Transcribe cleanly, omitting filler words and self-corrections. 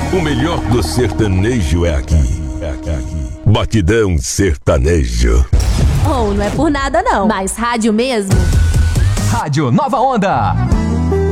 O melhor do sertanejo é aqui. Batidão Sertanejo. Oh, não é por nada não, mas rádio mesmo. Rádio Nova Onda.